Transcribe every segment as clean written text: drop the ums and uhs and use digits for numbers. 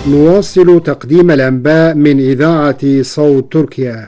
نواصل تقديم الأنباء من إذاعة صوت تركيا.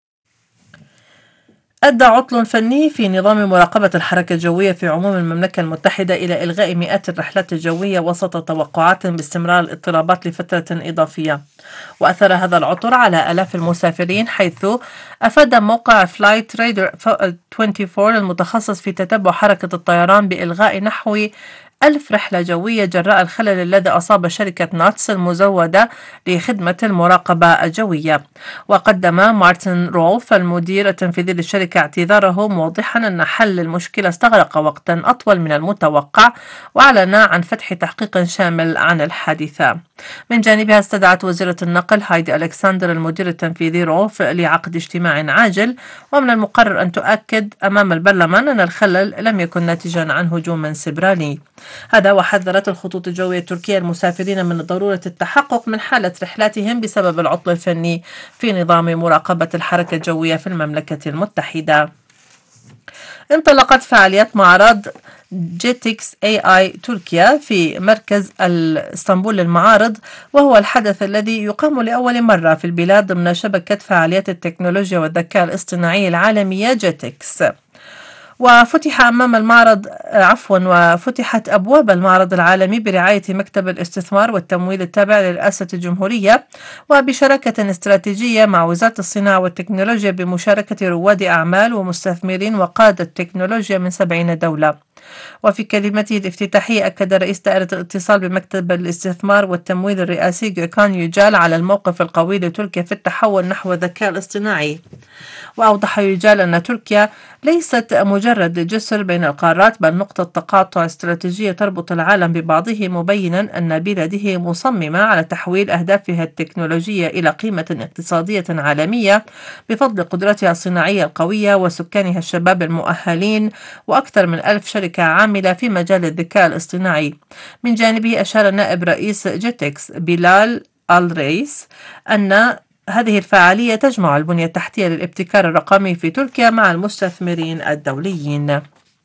أدى عطل فني في نظام مراقبة الحركة الجوية في عموم المملكة المتحدة إلى إلغاء مئات الرحلات الجوية وسط توقعات باستمرار الاضطرابات لفترة إضافية. وأثر هذا العطل على آلاف المسافرين، حيث أفاد موقع فلايت رادار 24 المتخصص في تتبع حركة الطيران بإلغاء نحو 1000 رحلة جوية جراء الخلل الذي أصاب شركة ناتس المزودة لخدمة المراقبة الجوية. وقدم مارتن رولف المدير التنفيذي للشركة اعتذاره، موضحا أن حل المشكلة استغرق وقتا أطول من المتوقع، وأعلن عن فتح تحقيق شامل عن الحادثة. من جانبها استدعت وزيرة النقل هايدي ألكسندر المدير التنفيذي رولف لعقد اجتماع عاجل، ومن المقرر أن تؤكد أمام البرلمان أن الخلل لم يكن ناتجا عن هجوم سيبراني. هذا وحذرت الخطوط الجوية التركية المسافرين من ضرورة التحقق من حالة رحلاتهم بسبب العطل الفني في نظام مراقبة الحركة الجوية في المملكة المتحدة. انطلقت فعاليات معرض جيتكس AI تركيا في مركز اسطنبول للمعارض، وهو الحدث الذي يقام لأول مرة في البلاد ضمن شبكة فعاليات التكنولوجيا والذكاء الاصطناعي العالمية جيتكس. وفتحت أبواب المعرض العالمي برعاية مكتب الاستثمار والتمويل التابع لرئاسة الجمهورية، وبشراكة استراتيجية مع وزارة الصناعة والتكنولوجيا بمشاركة رواد أعمال ومستثمرين وقادة تكنولوجيا من 70 دولة. وفي كلمته الافتتاحية أكد رئيس دائرة الاتصال بمكتب الاستثمار والتمويل الرئاسي جوكان يوجال على الموقف القوي لتركيا في التحول نحو الذكاء الاصطناعي. وأوضح يوجال أن تركيا ليست مجرد جسر بين القارات، بل نقطة تقاطع استراتيجية تربط العالم ببعضه، مبينا أن بلاده مصممة على تحويل أهدافها التكنولوجية إلى قيمة اقتصادية عالمية بفضل قدرتها الصناعية القوية وسكانها الشباب المؤهلين، وأكثر من 1000 شركة عاملة في مجال الذكاء الاصطناعي. من جانبه أشار نائب رئيس جيتكس بلال الرئيس أن هذه الفعالية تجمع البنية التحتية للابتكار الرقمي في تركيا مع المستثمرين الدوليين.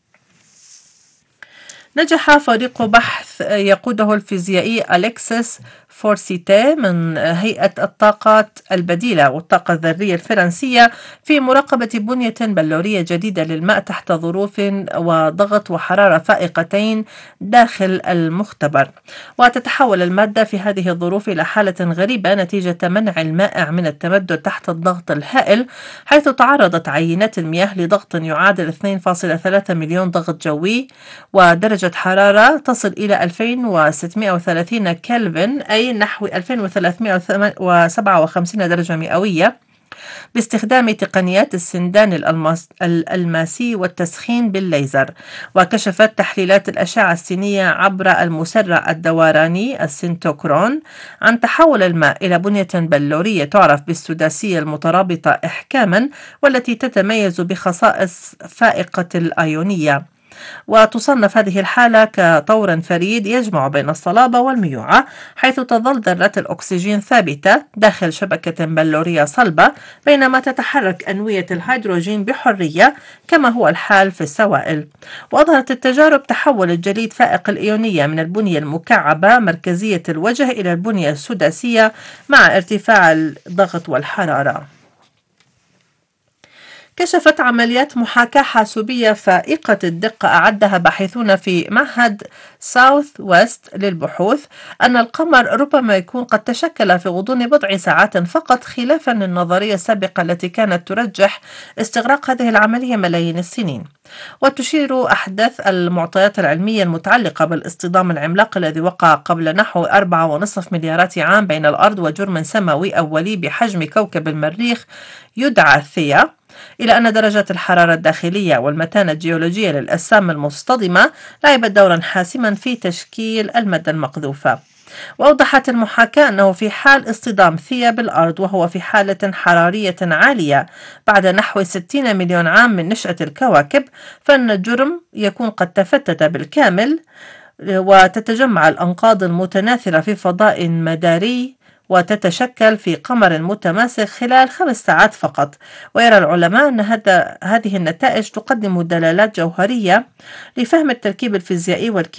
نجح فريق بحث يقوده الفيزيائي أليكسيس فورسيتي من هيئة الطاقات البديلة والطاقة الذرية الفرنسية في مراقبة بنية بلورية جديدة للماء تحت ظروف وضغط وحرارة فائقتين داخل المختبر. وتتحول المادة في هذه الظروف إلى حالة غريبة نتيجة منع المائع من التمدد تحت الضغط الهائل، حيث تعرضت عينات المياه لضغط يعادل 2.3 مليون ضغط جوي ودرجة حرارة تصل إلى 2630 كلفن، أي نحو 2357 درجة مئوية، باستخدام تقنيات السندان الألماسي والتسخين بالليزر. وكشفت تحليلات الأشعة السينية عبر المسرع الدوراني السينتوكرون عن تحول الماء إلى بنية بلورية تعرف بالسداسية المترابطة إحكاما، والتي تتميز بخصائص فائقة الأيونية. وتصنف هذه الحالة كطور فريد يجمع بين الصلابة والميوعة، حيث تظل ذرات الأكسجين ثابتة داخل شبكة بلورية صلبة، بينما تتحرك أنوية الهيدروجين بحرية كما هو الحال في السوائل. وأظهرت التجارب تحول الجليد فائق الإيونية من البنية المكعبة مركزية الوجه إلى البنية السداسية مع ارتفاع الضغط والحرارة. كشفت عمليات محاكاة حاسوبية فائقة الدقة أعدها باحثون في معهد ساوث ويست للبحوث أن القمر ربما يكون قد تشكل في غضون بضع ساعات فقط، خلافا للنظرية السابقة التي كانت ترجح استغراق هذه العملية ملايين السنين. وتشير أحدث المعطيات العلمية المتعلقة بالاصطدام العملاق الذي وقع قبل نحو 4.5 مليارات عام بين الأرض وجرم سماوي أولي بحجم كوكب المريخ يدعى ثيا، إلى أن درجة الحرارة الداخلية والمتانة الجيولوجية للأجسام المصطدمة لعبت دورا حاسما في تشكيل المادة المقذوفة. وأوضحت المحاكاة أنه في حال اصطدام ثيا بالأرض وهو في حالة حرارية عالية بعد نحو 60 مليون عام من نشأة الكواكب، فإن الجرم يكون قد تفتت بالكامل، وتتجمع الأنقاض المتناثرة في فضاء مداري وتتشكل في قمر متماسك خلال 5 ساعات فقط. ويرى العلماء أن هذه النتائج تقدم دلالات جوهرية لفهم التركيب الفيزيائي والكيميائي